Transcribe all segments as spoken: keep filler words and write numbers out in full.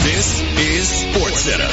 This is SportsCenter.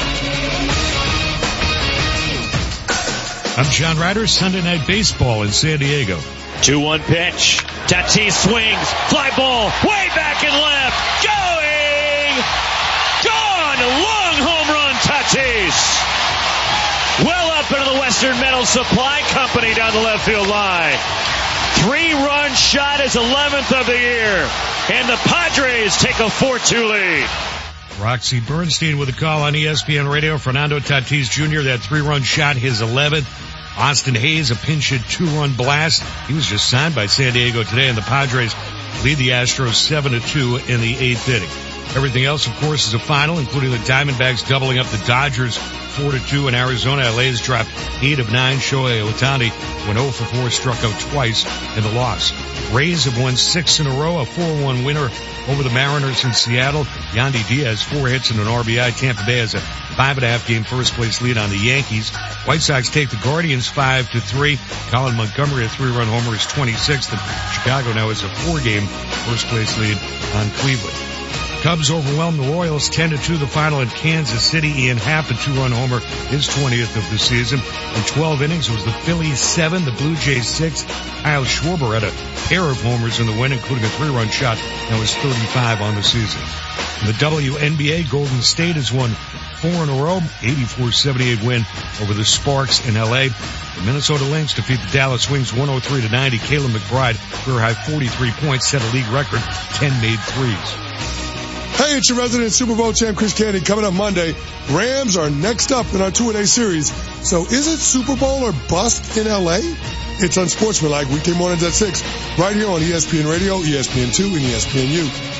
I'm John Ryder. Sunday Night Baseball in San Diego. two one pitch. Tatis swings. Fly ball. Way back and left. Going. Gone. Long home run, Tatis. Well up into the Western Metal Supply Company down the left field line. Three-run shot, his eleventh of the year. And the Padres take a four two lead. Roxy Bernstein with a call on E S P N Radio. Fernando Tatis Junior, that three-run shot, his eleventh. Austin Hayes, a pinch hit two-run blast. He was just signed by San Diego today, and the Padres lead the Astros seven to two in the eighth inning. Everything else, of course, is a final, including the Diamondbacks doubling up the Dodgers four to two in Arizona. L A's dropped eight of nine. Shohei Ohtani went oh for four, struck out twice in the loss. Rays have won six in a row, a four one winner over the Mariners in Seattle. Yandy Diaz, four hits and an R B I. Tampa Bay has a five and a half game first place lead on the Yankees. White Sox take the Guardians five to three. Colin Montgomery, a three-run homer, is twenty-sixth, and Chicago now has a four game first place lead on Cleveland. Cubs overwhelm the Royals ten to two the final in Kansas City. Ian Happ, a two-run homer, his twentieth of the season. In twelve innings, it was the Phillies seven, the Blue Jays six. Kyle Schwarber had a pair of homers in the win, including a three-run shot, and was thirty-five on the season. In the W N B A, Golden State has won four in a row, eighty-four seventy-eight win over the Sparks in L A. The Minnesota Lynx defeat the Dallas Wings one oh three to ninety. Caleb McBride, career-high forty-three points, set a league record, ten made threes. Hey, it's your resident Super Bowl champ, Chris Candy. Coming up Monday, Rams are next up in our two-a-day series. So is it Super Bowl or bust in L A? It's Unsportsmanlike, weekday mornings at six, right here on E S P N Radio, E S P N two, and E S P N U.